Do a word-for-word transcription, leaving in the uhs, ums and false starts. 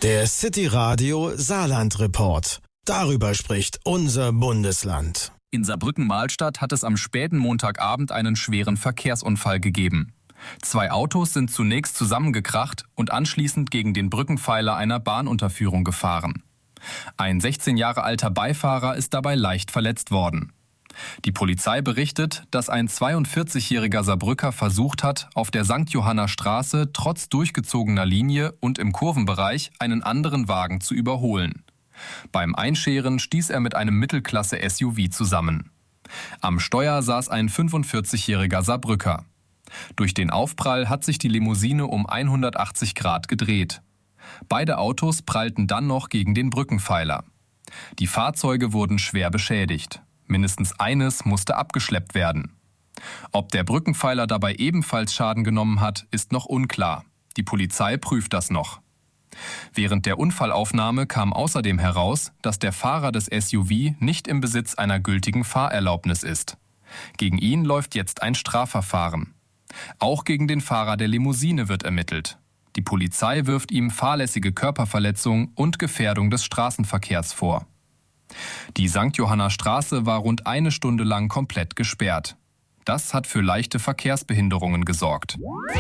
Der City Radio Saarland Report. Darüber spricht unser Bundesland. In Saarbrücken-Mahlstadt hat es am späten Montagabend einen schweren Verkehrsunfall gegeben. Zwei Autos sind zunächst zusammengekracht und anschließend gegen den Brückenpfeiler einer Bahnunterführung gefahren. Ein sechzehn Jahre alter Beifahrer ist dabei leicht verletzt worden. Die Polizei berichtet, dass ein zweiundvierzigjähriger Saarbrücker versucht hat, auf der Sankt Johanna Straße trotz durchgezogener Linie und im Kurvenbereich einen anderen Wagen zu überholen. Beim Einscheren stieß er mit einem Mittelklasse-S U V zusammen. Am Steuer saß ein fünfundvierzigjähriger Saarbrücker. Durch den Aufprall hat sich die Limousine um hundertachtzig Grad gedreht. Beide Autos prallten dann noch gegen den Brückenpfeiler. Die Fahrzeuge wurden schwer beschädigt. Mindestens eines musste abgeschleppt werden. Ob der Brückenpfeiler dabei ebenfalls Schaden genommen hat, ist noch unklar. Die Polizei prüft das noch. Während der Unfallaufnahme kam außerdem heraus, dass der Fahrer des S U V nicht im Besitz einer gültigen Fahrerlaubnis ist. Gegen ihn läuft jetzt ein Strafverfahren. Auch gegen den Fahrer der Limousine wird ermittelt. Die Polizei wirft ihm fahrlässige Körperverletzung und Gefährdung des Straßenverkehrs vor. Die Sankt Johanna Straße war rund eine Stunde lang komplett gesperrt. Das hat für leichte Verkehrsbehinderungen gesorgt.